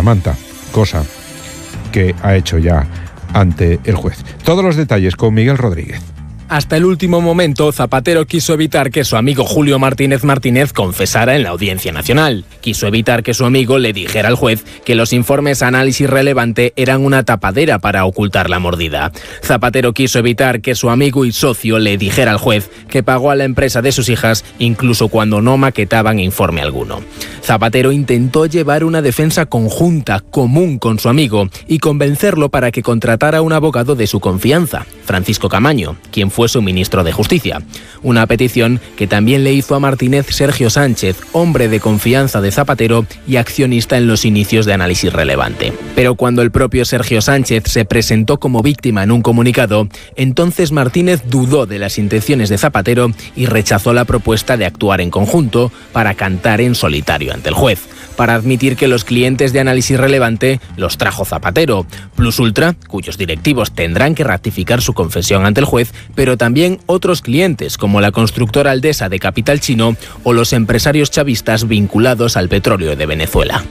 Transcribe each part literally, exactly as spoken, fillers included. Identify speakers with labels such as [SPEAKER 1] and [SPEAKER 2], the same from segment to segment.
[SPEAKER 1] la manta, cosa que ha hecho ya ante el juez. Todos los detalles con Miguel Rodríguez.
[SPEAKER 2] Hasta el último momento, Zapatero quiso evitar que su amigo Julio Martínez Martínez confesara en la Audiencia Nacional. Quiso evitar que su amigo le dijera al juez que los informes Análisis Relevante eran una tapadera para ocultar la mordida. Zapatero quiso evitar que su amigo y socio le dijera al juez que pagó a la empresa de sus hijas incluso cuando no maquetaban informe alguno. Zapatero intentó llevar una defensa conjunta, común con su amigo, y convencerlo para que contratara un abogado de su confianza, Francisco Camaño, quien fue su ministro de Justicia. Una petición que también le hizo a Martínez Sergio Sánchez, hombre de confianza de Zapatero y accionista en los inicios de Análisis Relevante. Pero cuando el propio Sergio Sánchez se presentó como víctima en un comunicado, entonces Martínez dudó de las intenciones de Zapatero y rechazó la propuesta de actuar en conjunto para cantar en solitario ante el juez, para admitir que los clientes de Análisis Relevante los trajo Zapatero, Plus Ultra, cuyos directivos tendrán que ratificar su confesión ante el juez, pero también otros clientes como la constructora Aldesa de capital chino o los empresarios chavistas vinculados al petróleo de Venezuela.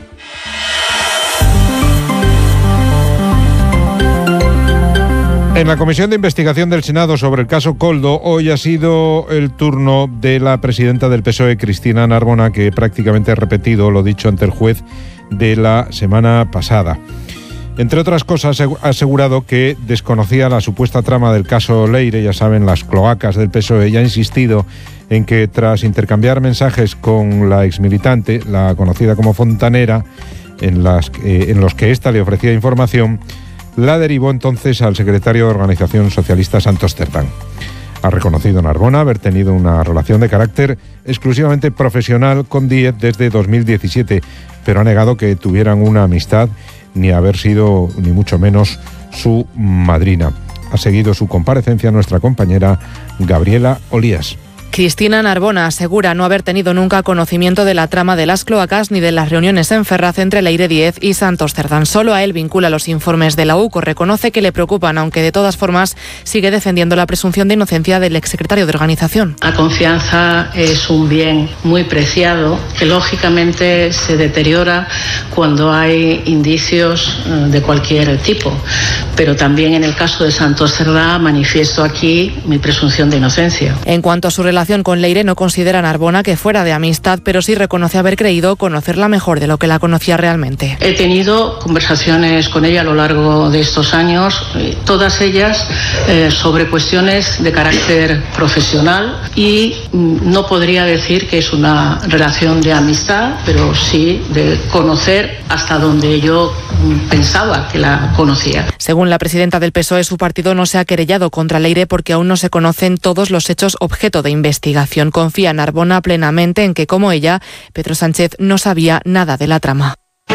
[SPEAKER 1] En la Comisión de Investigación del Senado sobre el caso Koldo, hoy ha sido el turno de la presidenta del P S O E, Cristina Narbona, que prácticamente ha repetido lo dicho ante el juez de la semana pasada. Entre otras cosas, ha asegurado que desconocía la supuesta trama del caso Leire, ya saben, las cloacas del P S O E, y ha insistido en que tras intercambiar mensajes con la exmilitante, la conocida como Fontanera, en, las, eh, en los que ésta le ofrecía información, la derivó entonces al secretario de Organización Socialista Santos Cerdán. Ha reconocido Narbona haber tenido una relación de carácter exclusivamente profesional con Díez desde dos mil diecisiete, pero ha negado que tuvieran una amistad ni haber sido, ni mucho menos, su madrina. Ha seguido su comparecencia nuestra compañera Gabriela Olías.
[SPEAKER 3] Cristina Narbona asegura no haber tenido nunca conocimiento de la trama de las cloacas ni de las reuniones en Ferraz entre Leire Díez y Santos Cerdán. Solo a él vincula los informes de la U C O. Reconoce que le preocupan, aunque de todas formas sigue defendiendo la presunción de inocencia del exsecretario de Organización.
[SPEAKER 4] La confianza es un bien muy preciado que lógicamente se deteriora cuando hay indicios de cualquier tipo. Pero también en el caso de Santos Cerdán manifiesto aquí mi presunción de inocencia.
[SPEAKER 3] En cuanto a su relación con Leire, no considera Narbona que fuera de amistad, pero sí reconoce haber creído conocerla mejor de lo que la conocía realmente.
[SPEAKER 4] He tenido conversaciones con ella a lo largo de estos años, todas ellas eh, sobre cuestiones de carácter profesional, y mm, no podría decir que es una relación de amistad, pero sí de conocer hasta donde yo mm, pensaba que la conocía.
[SPEAKER 3] Según la presidenta del P S O E, su partido no se ha querellado contra Leire porque aún no se conocen todos los hechos objeto de investigación. Confía Narbona plenamente en que, como ella, Pedro Sánchez no sabía nada de la trama.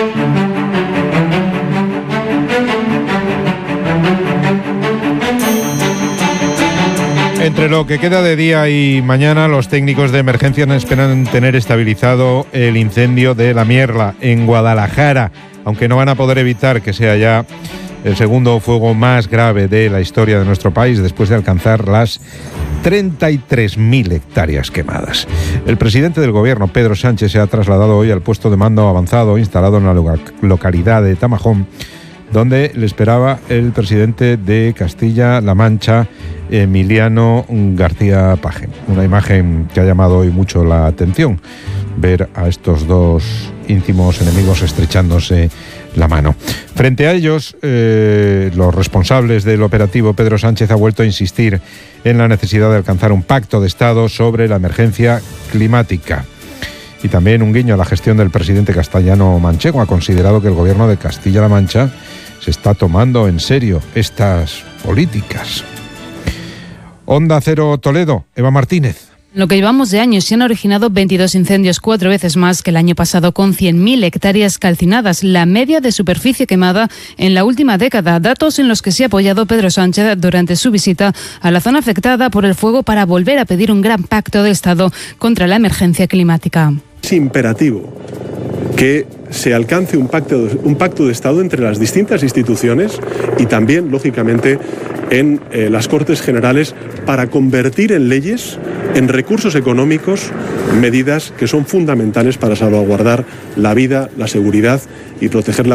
[SPEAKER 1] Entre lo que queda de día y mañana, los técnicos de emergencia esperan tener estabilizado el incendio de La Mierla en Guadalajara, aunque no van a poder evitar que sea ya el segundo fuego más grave de la historia de nuestro país, después de alcanzar las treinta y tres mil hectáreas quemadas. El presidente del gobierno, Pedro Sánchez, se ha trasladado hoy al puesto de mando avanzado instalado en la localidad de Tamajón, donde le esperaba el presidente de Castilla-La Mancha, Emiliano García Paje. Una imagen que ha llamado hoy mucho la atención, ver a estos dos íntimos enemigos estrechándose la mano. Frente a ellos, eh, los responsables del operativo, Pedro Sánchez ha vuelto a insistir en la necesidad de alcanzar un pacto de Estado sobre la emergencia climática. Y también un guiño a la gestión del presidente castellano manchego. Ha considerado que el gobierno de Castilla-La Mancha se está tomando en serio estas políticas. Onda Cero Toledo, Eva Martínez.
[SPEAKER 5] Lo que llevamos de año, se han originado veintidós incendios, cuatro veces más que el año pasado, con cien mil hectáreas calcinadas, la media de superficie quemada en la última década, datos en los que se ha apoyado Pedro Sánchez durante su visita a la zona afectada por el fuego para volver a pedir un gran pacto de Estado contra la emergencia climática.
[SPEAKER 6] Es imperativo que se alcance un pacto, un pacto de Estado entre las distintas instituciones y también, lógicamente, en eh, las Cortes Generales, para convertir en leyes, en recursos económicos, medidas que son fundamentales para salvaguardar la vida, la seguridad y proteger la